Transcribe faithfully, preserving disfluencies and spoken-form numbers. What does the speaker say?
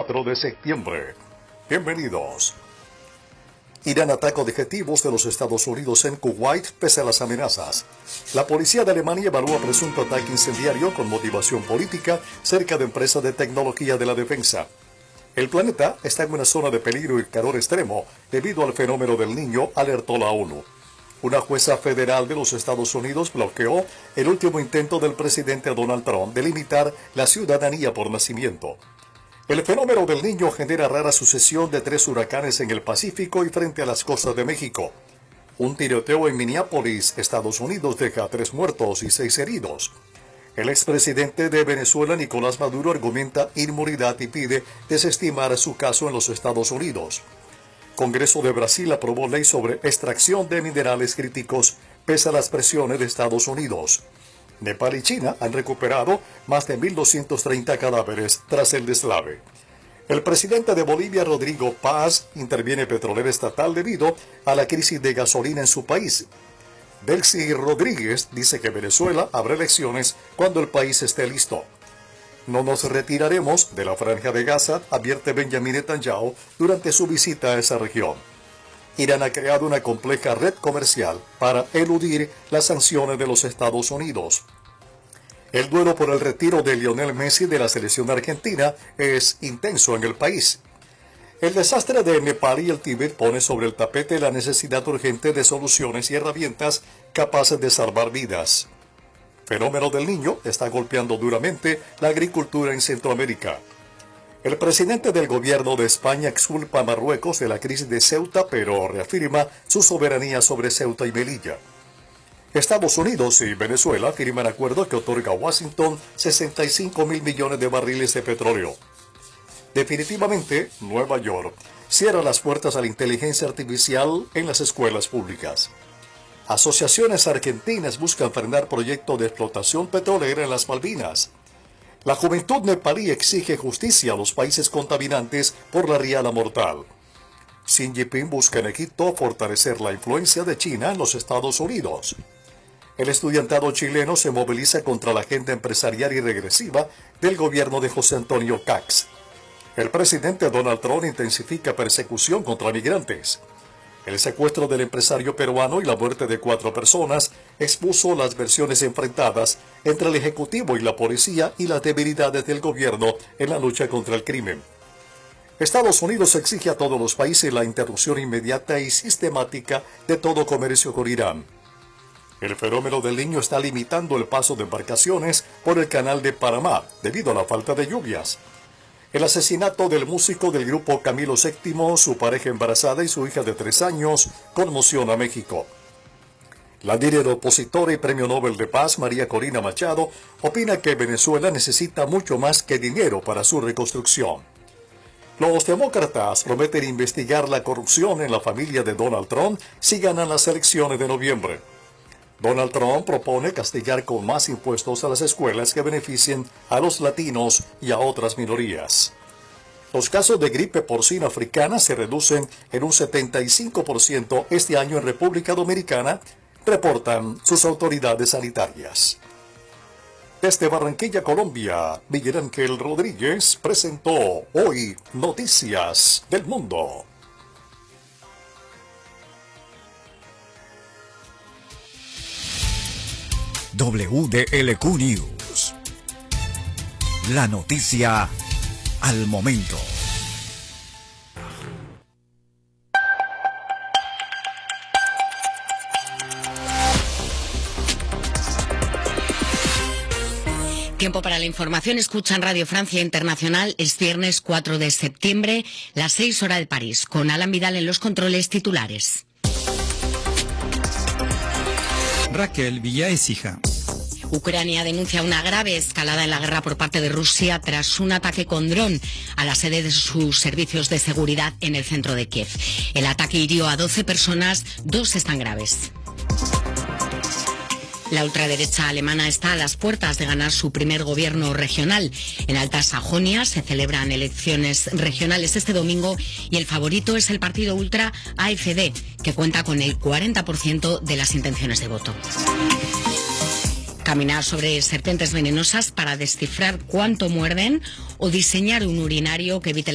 cuatro de septiembre. Bienvenidos. Irán ataca objetivos de los Estados Unidos en Kuwait pese a las amenazas. La policía de Alemania evalúa presunto ataque incendiario con motivación política cerca de empresa de tecnología de la defensa. El planeta está en una zona de peligro y calor extremo debido al fenómeno del Niño, alertó la ONU. Una jueza federal de los Estados Unidos bloqueó el último intento del presidente Donald Trump de limitar la ciudadanía por nacimiento. El fenómeno del Niño genera rara sucesión de tres huracanes en el Pacífico y frente a las costas de México. Un tiroteo en Minneapolis, Estados Unidos, deja a tres muertos y seis heridos. El expresidente de Venezuela, Nicolás Maduro, argumenta inmunidad y pide desestimar su caso en los Estados Unidos. Congreso de Brasil aprobó ley sobre extracción de minerales críticos pese a las presiones de Estados Unidos. Nepal y China han recuperado más de mil doscientos treinta cadáveres tras el deslave. El presidente de Bolivia, Rodrigo Paz, interviene petrolera estatal debido a la crisis de gasolina en su país. Delcy Rodríguez dice que Venezuela habrá elecciones cuando el país esté listo. No nos retiraremos de la franja de Gaza, advierte Benjamin Netanyahu durante su visita a esa región. Irán ha creado una compleja red comercial para eludir las sanciones de los Estados Unidos. El duelo por el retiro de Lionel Messi de la selección argentina es intenso en el país. El desastre de Nepal y el Tíbet pone sobre el tapete la necesidad urgente de soluciones y herramientas capaces de salvar vidas. Fenómeno del Niño está golpeando duramente la agricultura en Centroamérica. El presidente del gobierno de España exculpa a Marruecos de la crisis de Ceuta, pero reafirma su soberanía sobre Ceuta y Melilla. Estados Unidos y Venezuela firman acuerdo que otorga a Washington sesenta y cinco mil millones de barriles de petróleo. Definitivamente, Nueva York cierra las puertas a la inteligencia artificial en las escuelas públicas. Asociaciones argentinas buscan frenar proyecto de explotación petrolera en las Malvinas. La juventud nepalí exige justicia a los países contaminantes por la riada mortal. Xi Jinping busca en Egipto fortalecer la influencia de China en los Estados Unidos. El estudiantado chileno se moviliza contra la agenda empresarial y regresiva del gobierno de José Antonio Caz. El presidente Donald Trump intensifica persecución contra migrantes. El secuestro del empresario peruano y la muerte de cuatro personas expuso las versiones enfrentadas entre el Ejecutivo y la policía y las debilidades del gobierno en la lucha contra el crimen. Estados Unidos exige a todos los países la interrupción inmediata y sistemática de todo comercio con Irán. El fenómeno del Niño está limitando el paso de embarcaciones por el canal de Panamá debido a la falta de lluvias. El asesinato del músico del grupo Camilo séptimo, su pareja embarazada y su hija de tres años conmociona a México. La líder opositora y premio Nobel de Paz, María Corina Machado, opina que Venezuela necesita mucho más que dinero para su reconstrucción. Los demócratas prometen investigar la corrupción en la familia de Donald Trump si ganan las elecciones de noviembre. Donald Trump propone castigar con más impuestos a las escuelas que beneficien a los latinos y a otras minorías. Los casos de gripe porcina africana se reducen en un setenta y cinco por ciento este año en República Dominicana, reportan sus autoridades sanitarias. Desde Barranquilla, Colombia, Miguel Ángel Rodríguez presentó Hoy Noticias del Mundo. W D L Q News. La noticia al momento. Tiempo para la información. Escuchan Radio Francia Internacional. Es viernes cuatro de septiembre, las seis horas de París, con Alan Vidal en los controles. Titulares. Raquel Villaécija. Ucrania denuncia una grave escalada en la guerra por parte de Rusia tras un ataque con dron a la sede de sus servicios de seguridad en el centro de Kiev. El ataque hirió a doce personas, dos están graves. La ultraderecha alemana está a las puertas de ganar su primer gobierno regional. En Alta Sajonia se celebran elecciones regionales este domingo y el favorito es el partido ultra A F D, que cuenta con el cuarenta por ciento de las intenciones de voto. Caminar sobre serpientes venenosas para descifrar cuánto muerden o diseñar un urinario que evite